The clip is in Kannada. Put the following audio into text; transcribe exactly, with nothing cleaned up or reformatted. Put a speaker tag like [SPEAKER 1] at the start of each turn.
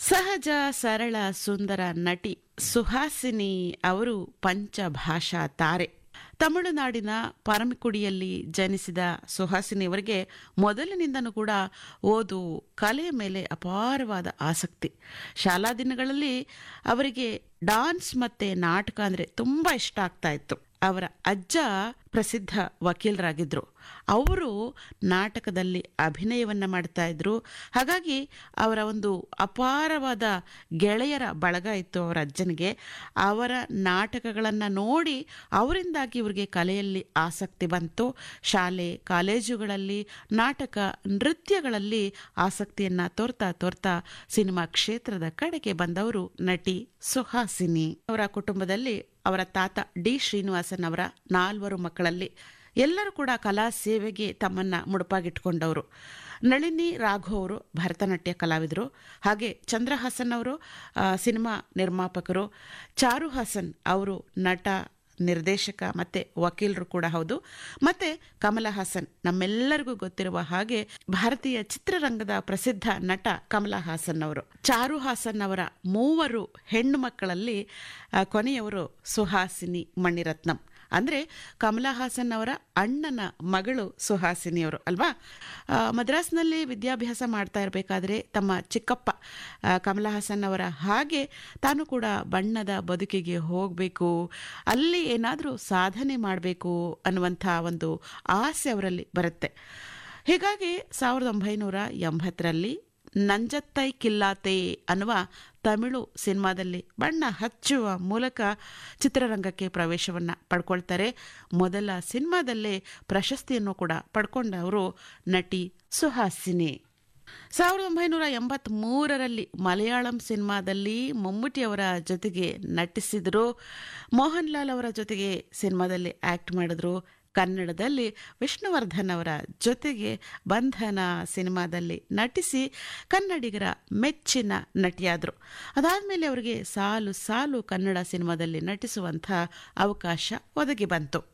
[SPEAKER 1] ಸಹಜ ಸರಳ ಸುಂದರ ನಟಿ ಸುಹಾಸಿನಿ ಅವರು ಪಂಚಭಾಷಾ ತಾರೆ. ತಮಿಳುನಾಡಿನ ಪರಮಕುಡಿಯಲ್ಲಿ ಜನಿಸಿದ ಸುಹಾಸಿನಿಯವರಿಗೆ ಮೊದಲಿನಿಂದನೂ ಕೂಡ ಓದು, ಕಲೆಯ ಮೇಲೆ ಅಪಾರವಾದ ಆಸಕ್ತಿ. ಶಾಲಾ ದಿನಗಳಲ್ಲಿ ಅವರಿಗೆ ಡಾನ್ಸ್ ಮತ್ತೆ ನಾಟಕ ಅಂದರೆ ತುಂಬ ಇಷ್ಟ ಆಗ್ತಾ ಇತ್ತು. ಅವರ ಅಜ್ಜ ಪ್ರಸಿದ್ಧ ವಕೀಲರಾಗಿದ್ದರು. ಅವರು ನಾಟಕದಲ್ಲಿ ಅಭಿನಯವನ್ನ ಮಾಡ್ತಾ ಇದ್ರು. ಹಾಗಾಗಿ ಅವರ ಒಂದು ಅಪಾರವಾದ ಗೆಳೆಯರ ಬಳಗ ಇತ್ತು ಅವರ ಅಜ್ಜನಿಗೆ. ಅವರ ನಾಟಕಗಳನ್ನು ನೋಡಿ ಅವರಿಂದಾಗಿ ಇವರಿಗೆ ಕಲೆಯಲ್ಲಿ ಆಸಕ್ತಿ ಬಂತು. ಶಾಲೆ ಕಾಲೇಜುಗಳಲ್ಲಿ ನಾಟಕ ನೃತ್ಯಗಳಲ್ಲಿ ಆಸಕ್ತಿಯನ್ನ ತೋರ್ತಾ ತೋರ್ತಾ ಸಿನಿಮಾ ಕ್ಷೇತ್ರದ ಕಡೆಗೆ ಬಂದವರು ನಟಿ ಸುಹಾಸಿನಿ. ಅವರ ಕುಟುಂಬದಲ್ಲಿ ಅವರ ತಾತ ಡಿ ಶ್ರೀನಿವಾಸನ್ ಅವರ ನಾಲ್ವರು ಮಕ್ಕಳಲ್ಲಿ ಎಲ್ಲರೂ ಕೂಡ ಕಲಾ ಸೇವೆಗೆ ತಮ್ಮನ್ನ ಮುಡುಪಾಗಿಟ್ಕೊಂಡವರು. ನಳಿನಿ ರಾಘವ್ ಅವರು ಭರತನಾಟ್ಯ ಕಲಾವಿದರು, ಹಾಗೆ ಚಂದ್ರಹಾಸನ್ ಅವರು ಸಿನಿಮಾ ನಿರ್ಮಾಪಕರು, ಚಾರು ಹಾಸನ್ ಅವರು ನಟ, ನಿರ್ದೇಶಕ ಮತ್ತೆ ವಕೀಲರು ಕೂಡ ಹೌದು. ಮತ್ತೆ ಕಮಲ ಹಾಸನ್, ನಮ್ಮೆಲ್ಲರಿಗೂ ಗೊತ್ತಿರುವ ಹಾಗೆ ಭಾರತೀಯ ಚಿತ್ರರಂಗದ ಪ್ರಸಿದ್ಧ ನಟ ಕಮಲ ಹಾಸನ್ ಅವರು. ಚಾರು ಹಾಸನ್ ಅವರ ಮೂವರು ಹೆಣ್ಣು ಮಕ್ಕಳಲ್ಲಿ ಕೊನೆಯವರು ಸುಹಾಸಿನಿ ಮಣಿರತ್ನಂ. ಅಂದ್ರೆ ಕಮಲ ಹಾಸನ್ ಅವರ ಅಣ್ಣನ ಮಗಳು ಸುಹಾಸಿನಿಯವರು ಅಲ್ವಾ. ಮದ್ರಾಸ್ನಲ್ಲಿ ವಿದ್ಯಾಭ್ಯಾಸ ಮಾಡ್ತಾ ಇರಬೇಕಾದ್ರೆ ತಮ್ಮ ಚಿಕ್ಕಪ್ಪ ಕಮಲ ಹಾಸನ್ ಅವರ ಹಾಗೆ ತಾನು ಕೂಡ ಬಣ್ಣದ ಬದುಕಿಗೆ ಹೋಗಬೇಕು, ಅಲ್ಲಿ ಏನಾದರೂ ಸಾಧನೆ ಮಾಡಬೇಕು ಅನ್ನುವಂಥ ಒಂದು ಆಸೆ ಅವರಲ್ಲಿ ಬರುತ್ತೆ. ಹೀಗಾಗಿ ಸಾವಿರದ ಒಂಬೈನೂರ ಎಂಬತ್ತರಲ್ಲಿ ನಂಜತ್ತೈ ಕಿಲ್ಲಾತೆ ಅನ್ನುವ ತಮಿಳು ಸಿನಿಮಾದಲ್ಲಿ ಬಣ್ಣ ಹಚ್ಚುವ ಮೂಲಕ ಚಿತ್ರರಂಗಕ್ಕೆ ಪ್ರವೇಶವನ್ನ ಪಡ್ಕೊಳ್ತಾರೆ. ಮೊದಲ ಸಿನಿಮಾದಲ್ಲೇ ಪ್ರಶಸ್ತಿಯನ್ನು ಕೂಡ ಪಡ್ಕೊಂಡವರು ನಟಿ ಸುಹಾಸಿನಿ. ಸಾವಿರದ ಒಂಬೈನೂರ ಎಂಬತ್ತ್ ಮೂರರಲ್ಲಿ ಮಲಯಾಳಂ ಸಿನಿಮಾದಲ್ಲಿ ಮಮ್ಮೂಟಿಯವರ ಜೊತೆಗೆ ನಟಿಸಿದರು. ಮೋಹನ್ ಲಾಲ್ ಅವರ ಜೊತೆಗೆ ಸಿನಿಮಾದಲ್ಲಿ ಆಕ್ಟ್ ಮಾಡಿದ್ರು. ಕನ್ನಡದಲ್ಲಿ ವಿಷ್ಣುವರ್ಧನ್ ಅವರ ಜೊತೆಗೆ ಬಂಧನ ಸಿನಿಮಾದಲ್ಲಿ ನಟಿಸಿ ಕನ್ನಡಿಗರ ಮೆಚ್ಚಿನ ನಟಿಯಾದರು. ಅದಾದಮೇಲೆ ಅವರಿಗೆ ಸಾಲು ಸಾಲು ಕನ್ನಡ ಸಿನಿಮಾದಲ್ಲಿ ನಟಿಸುವಂಥ ಅವಕಾಶ ಒದಗಿ ಬಂತು.